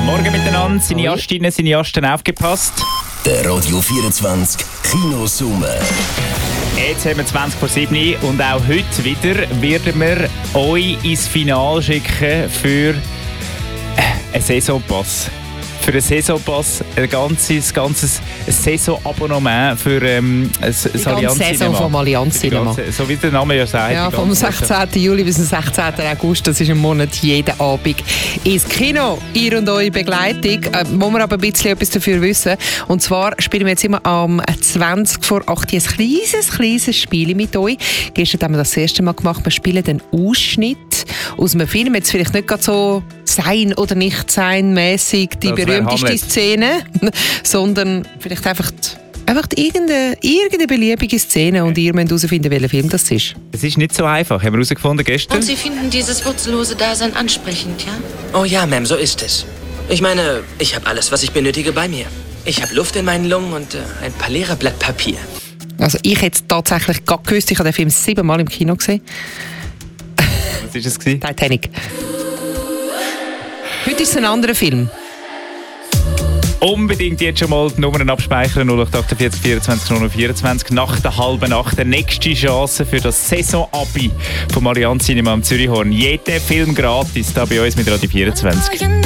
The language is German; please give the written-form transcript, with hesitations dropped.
Morgen miteinander, Cineastinnen, Cineasten, aufgepasst. Der Radio 24 Kinosumme. Jetzt haben wir 20 vor 7 und auch heute wieder werden wir euch ins Finale schicken für einen Saisonpass. Für einen Saisonpass, ein ganzes Saisonabonnement für das Allianz Saison vom Allianz Cinema. So wie der Name ja sagt. Ja, vom 16. Juli bis zum 16. August, das ist ein Monat, jeden Abend ins Kino. Ihr und eure Begleitung. Muss man aber ein bisschen etwas dafür wissen. Und zwar spielen wir jetzt immer am 20 vor 8 ein kleines Spiel mit euch. Gestern haben wir das erste Mal gemacht. Wir spielen den Ausschnitt aus einem Film. Jetzt vielleicht nicht gerade so sein oder nicht sein mäßig die berühmteste Szene, sondern vielleicht einfach irgendeine beliebige Szene und ihr müsst herausfinden, welcher Film das ist. Es ist nicht so einfach, haben wir herausgefunden gestern. Und Sie finden dieses wurzellose Dasein ansprechend, ja? Oh ja, Ma'am, so ist es. Ich meine, ich habe alles, was ich benötige, bei mir. Ich habe Luft in meinen Lungen und ein paar leere Blatt Papier. Also ich hätte es tatsächlich gerade gewusst, ich habe den Film 7-mal im Kino gesehen. Was war es? Titanic. Heute ist es ein anderer Film. Unbedingt jetzt schon mal die Nummern abspeichern, 0848 24 024. Nach der halben Nacht, die nächste Chance für das Saison-Abi vom Allianz Cinema am Zürichhorn. Jeder Film gratis, da bei uns mit Radio 24.